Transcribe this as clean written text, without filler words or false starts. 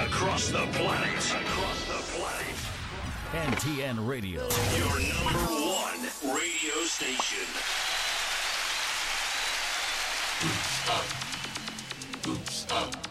Across the planet. Across the planet. NTN Radio. Your number one radio station.